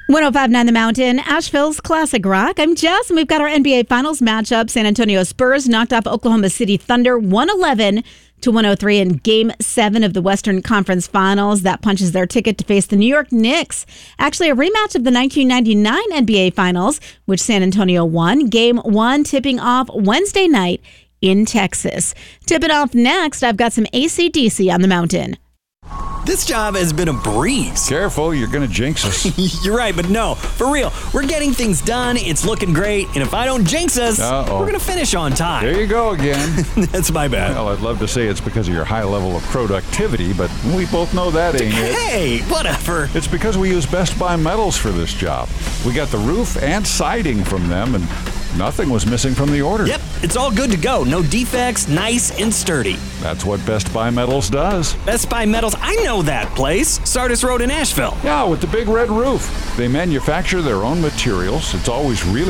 105.9 The Mountain, Asheville's Classic Rock. I'm Jess, and we've got our NBA Finals matchup. San Antonio Spurs knocked off Oklahoma City Thunder 111-103 in Game 7 of the Western Conference Finals. That punches their ticket to face the New York Knicks. Actually, a rematch of the 1999 NBA Finals, which San Antonio won. Game 1 tipping off Wednesday night in Texas. Tipping off next, I've got some AC/DC on the mountain. This job has been a breeze. Careful, you're going to jinx us. You're right, but no, for real. We're getting things done. It's looking great. And if I don't jinx us, we're going to finish on time. There you go again. That's my bad. Well, I'd love to say it's because of your high level of productivity, but we both know that ain't it. Hey, whatever. It's because we use Best Buy Metals for this job. We got the roof and siding from them, and nothing was missing from the order. Yep, it's all good to go. No defects, nice and sturdy. That's what Best Buy Metals does. Best Buy Metals, I know that place. Sardis Road in Asheville. Yeah, with the big red roof. They manufacture their own materials. It's always really